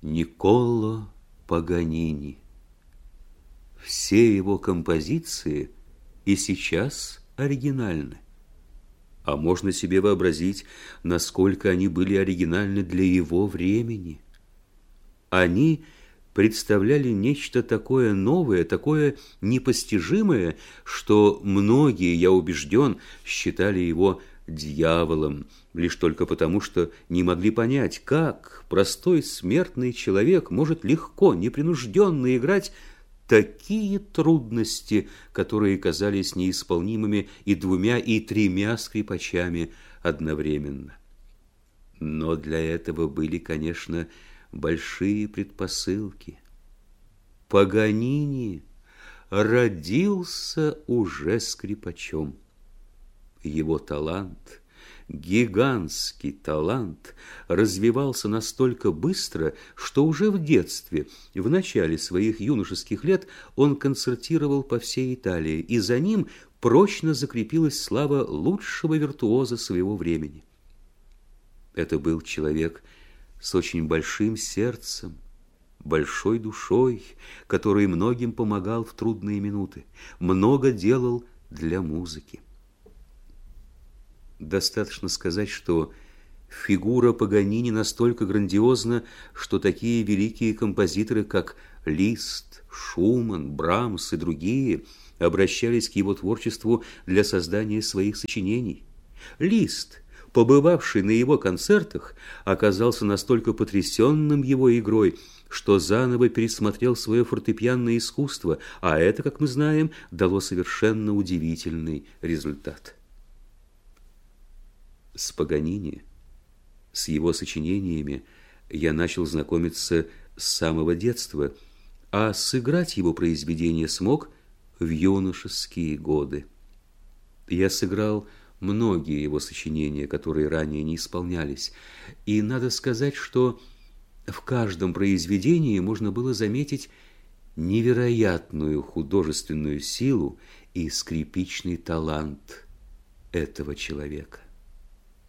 Никколо Паганини. Все его композиции и сейчас оригинальны. А можно себе вообразить, насколько они были оригинальны для его времени. Они представляли нечто такое новое, такое непостижимое, что многие, я убежден, считали его дьяволом, лишь только потому, что не могли понять, как простой смертный человек может легко, непринужденно играть такие трудности, которые казались неисполнимыми и двумя, и тремя скрипачами одновременно. Но для этого были, конечно, большие предпосылки. Паганини родился уже скрипачом. Его талант, гигантский талант, развивался настолько быстро, что уже в детстве, в начале своих юношеских лет, он концертировал по всей Италии, и за ним прочно закрепилась слава лучшего виртуоза своего времени. Это был человек с очень большим сердцем, большой душой, который многим помогал в трудные минуты, много делал для музыки. Достаточно сказать, что фигура Паганини настолько грандиозна, что такие великие композиторы, как Лист, Шуман, Брамс и другие, обращались к его творчеству для создания своих сочинений. Лист, побывавший на его концертах, оказался настолько потрясенным его игрой, что заново пересмотрел свое фортепианное искусство, а это, как мы знаем, дало совершенно удивительный результат. С Паганини, с его сочинениями я начал знакомиться с самого детства, а сыграть его произведения смог в юношеские годы. Я сыграл многие его сочинения, которые ранее не исполнялись, и надо сказать, что в каждом произведении можно было заметить невероятную художественную силу и скрипичный талант этого человека.